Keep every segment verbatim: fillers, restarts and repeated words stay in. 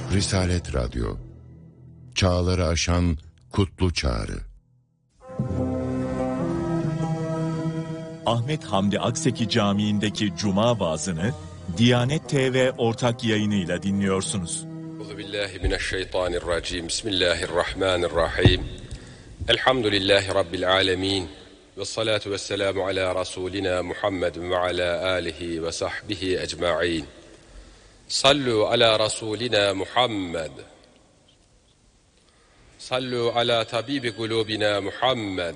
Risalet Radyo, çağları aşan kutlu çağrı. Ahmet Hamdi Akseki Camii'ndeki Cuma vaazını Diyanet T V ortak yayınıyla dinliyorsunuz. Euzubillahimineşşeytanirracim. Bismillahirrahmanirrahim. Elhamdülillahi Rabbil alemin. Ve salatu ve selamu ala Rasulina Muhammed ve ala alihi ve sahbihi ecma'in. Sallu ala Rasulina Muhammed. Sallu ala tabibi kulubina Muhammed.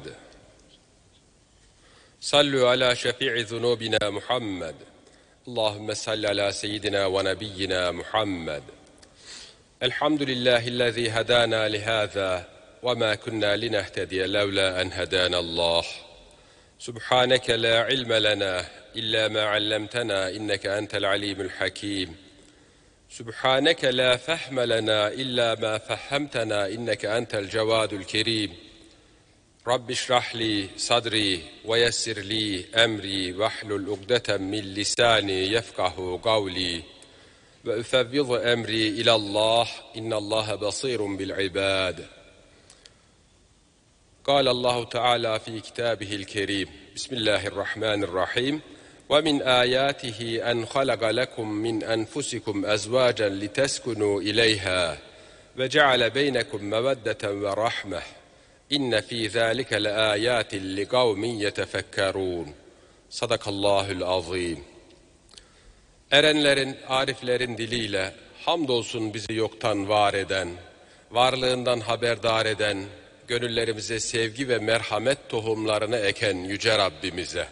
Sallu ala şefi'i zunubina Muhammed. Allahümme salli ala seyyidina ve nebiyyina Muhammed. Elhamdülillahillezî hedâna lihâzâ ve mâ kunnâ linehtediye levlâ en hedânallâh. Subhaneke la ilme lenâ illâ mâ allemtenâ inneke entel alîmul hakîm. Subhaneke la fehme lenâ illâ mâ fehhemtenâ inneke entel cevâdul kerîm. Rabbi şrahli sadri ve yessirli emri ve hlul ugdeten min lisani yefkahu kavli ve üfevvizu emri ilallah innallâhe basîrun bil ibâd. Kâlallahu Teala fi kitâbihil kerîm. Bismillahirrahmanirrahim. Ve min âyâtihi en halaga lekum min enfusikum ezvâcen liteskunû ileyhâ ve ceale beynekum meveddeten ve rahmeh. İnne fî zâlike leâyâtin liqavmin yetefekkerûn. Sadakallahul azîm. Erenlerin, ariflerin diliyle hamdolsun bizi yoktan var eden, varlığından haberdar eden, gönüllerimize sevgi ve merhamet tohumlarını eken Yüce Rabbimize.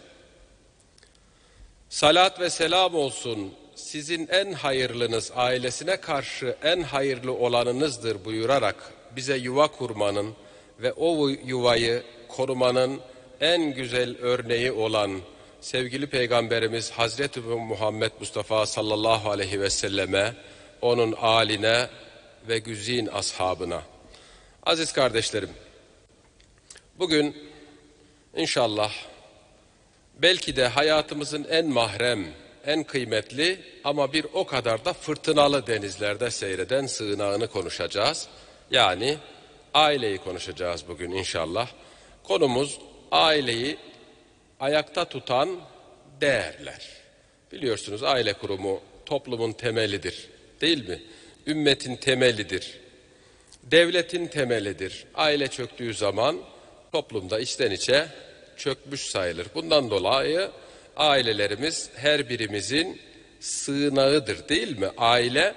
Salat ve selam olsun, sizin en hayırlınız ailesine karşı en hayırlı olanınızdır buyurarak bize yuva kurmanın ve o yuvayı korumanın en güzel örneği olan sevgili Peygamberimiz Hazreti Muhammed Mustafa sallallahu aleyhi ve selleme, onun âline ve güzin ashabına. Aziz kardeşlerim, bugün inşallah belki de hayatımızın en mahrem, en kıymetli ama bir o kadar da fırtınalı denizlerde seyreden sığınağını konuşacağız. Yani aileyi konuşacağız bugün inşallah. Konumuz aileyi ayakta tutan değerler. Biliyorsunuz aile kurumu toplumun temelidir, değil mi? Ümmetin temelidir. Devletin temelidir. Aile çöktüğü zaman toplumda içten içe çökmüş sayılır. Bundan dolayı ailelerimiz her birimizin sığınağıdır, değil mi? Aile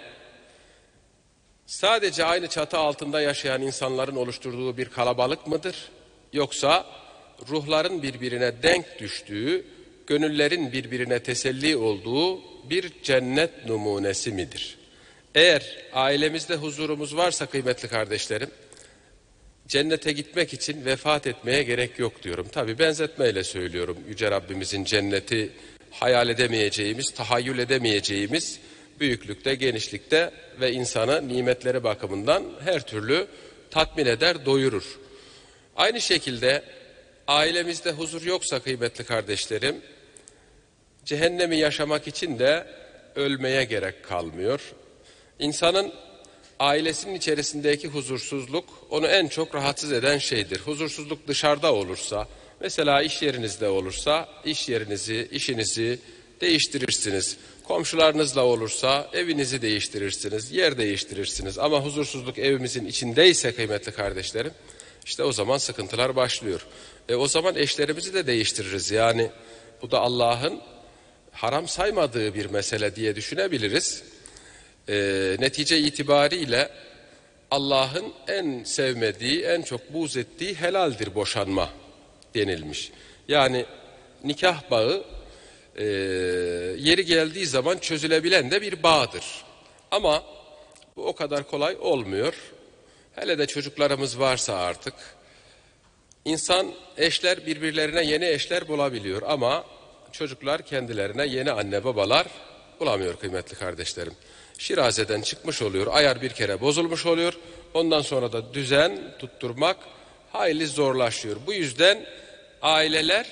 sadece aynı çatı altında yaşayan insanların oluşturduğu bir kalabalık mıdır? Yoksa ruhların birbirine denk düştüğü, gönüllerin birbirine teselli olduğu bir cennet numunesi midir? Eğer ailemizde huzurumuz varsa kıymetli kardeşlerim, cennete gitmek için vefat etmeye gerek yok diyorum. Tabii benzetmeyle söylüyorum. Yüce Rabbimizin cenneti hayal edemeyeceğimiz, tahayyül edemeyeceğimiz büyüklükte, genişlikte ve insanı nimetleri bakımından her türlü tatmin eder, doyurur. Aynı şekilde ailemizde huzur yoksa kıymetli kardeşlerim, cehennemi yaşamak için de ölmeye gerek kalmıyor. İnsanın ailesinin içerisindeki huzursuzluk onu en çok rahatsız eden şeydir. Huzursuzluk dışarıda olursa, mesela iş yerinizde olursa iş yerinizi, işinizi değiştirirsiniz. Komşularınızla olursa evinizi değiştirirsiniz, yer değiştirirsiniz. Ama huzursuzluk evimizin içindeyse kıymetli kardeşlerim, işte o zaman sıkıntılar başlıyor. E o zaman eşlerimizi de değiştiririz. Yani bu da Allah'ın haram saymadığı bir mesele diye düşünebiliriz. E, netice itibariyle Allah'ın en sevmediği, en çok buğz ettiği helaldir boşanma denilmiş. Yani nikah bağı e, yeri geldiği zaman çözülebilen de bir bağdır. Ama bu o kadar kolay olmuyor. Hele de çocuklarımız varsa artık. İnsan, eşler birbirlerine yeni eşler bulabiliyor ama çocuklar kendilerine yeni anne babalar bulamıyor kıymetli kardeşlerim. Şirazeden çıkmış oluyor, ayar bir kere bozulmuş oluyor. Ondan sonra da düzen tutturmak hayli zorlaşıyor. Bu yüzden aileler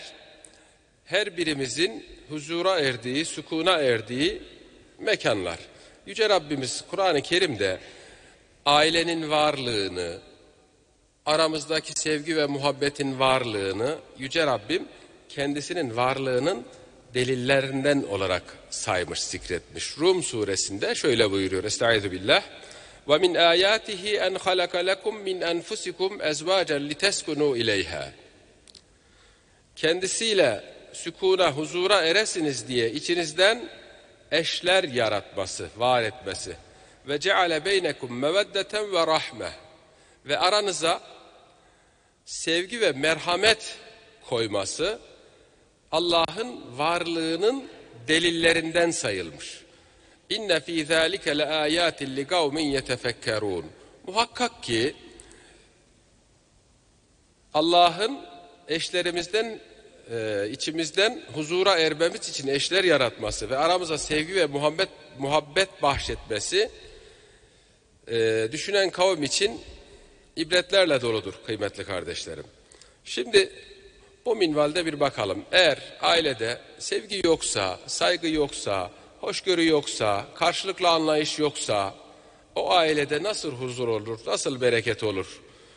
her birimizin huzura erdiği, sükûna erdiği mekanlar. Yüce Rabbimiz Kur'an-ı Kerim'de ailenin varlığını, aramızdaki sevgi ve muhabbetin varlığını Yüce Rabbim kendisinin varlığının delillerinden olarak saymış, zikretmiş. Rum suresinde şöyle buyuruyor. Estaizu billah. Ve min ayatihi en halaka lekum min enfusikum ezvacen liteskunu ileyha. Kendisiyle sükûna, huzura eresiniz diye içinizden eşler yaratması, var etmesi. Ve ceale beynekum meveddeten ve rahme. Ve aranıza sevgi ve merhamet koyması Allah'ın varlığının delillerinden sayılmış. İnne fî zâlike le âyâtin li kavmin yetefekkerûn. Muhakkak ki Allah'ın eşlerimizden, e, içimizden huzura ermemiz için eşler yaratması ve aramıza sevgi ve muhabbet, muhabbet bahşetmesi e, düşünen kavim için ibretlerle doludur kıymetli kardeşlerim. Şimdi bu minvalde bir bakalım. Eğer ailede sevgi yoksa, saygı yoksa, hoşgörü yoksa, karşılıklı anlayış yoksa o ailede nasıl huzur olur, nasıl bereket olur?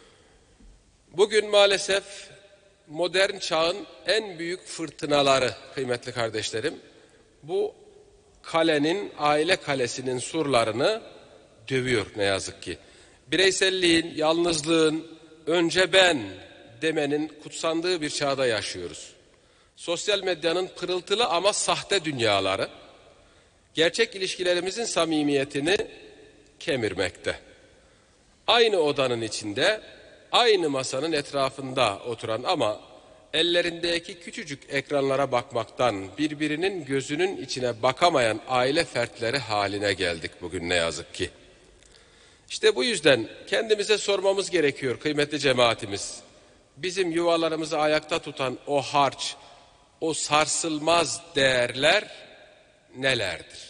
Bugün maalesef modern çağın en büyük fırtınaları kıymetli kardeşlerim bu kalenin, aile kalesinin surlarını dövüyor ne yazık ki. Bireyselliğin, yalnızlığın, önce ben demenin kutsandığı bir çağda yaşıyoruz. Sosyal medyanın pırıltılı ama sahte dünyaları gerçek ilişkilerimizin samimiyetini kemirmekte. Aynı odanın içinde, aynı masanın etrafında oturan ama ellerindeki küçücük ekranlara bakmaktan birbirinin gözünün içine bakamayan aile fertleri haline geldik bugün ne yazık ki. İşte bu yüzden kendimize sormamız gerekiyor kıymetli cemaatimiz. Bizim yuvalarımızı ayakta tutan o harç, o sarsılmaz değerler nelerdir?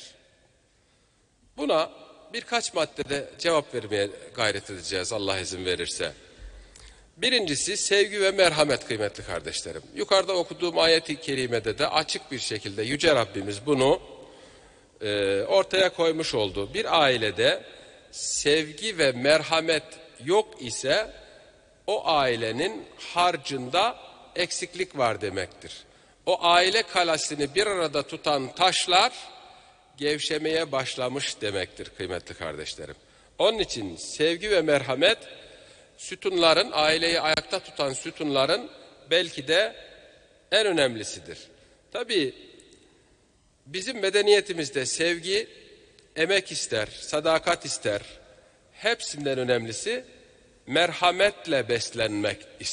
Buna birkaç maddede cevap vermeye gayret edeceğiz Allah izin verirse. Birincisi sevgi ve merhamet kıymetli kardeşlerim. Yukarıda okuduğum ayet-i kerimede de açık bir şekilde Yüce Rabbimiz bunu e, ortaya koymuş oldu. Bir ailede sevgi ve merhamet yok ise o ailenin harcında eksiklik var demektir. O aile kalesini bir arada tutan taşlar gevşemeye başlamış demektir kıymetli kardeşlerim. Onun için sevgi ve merhamet sütunların, aileyi ayakta tutan sütunların belki de en önemlisidir. Tabii bizim medeniyetimizde sevgi emek ister, sadakat ister. Hepsinden önemlisi merhametle beslenmek ister.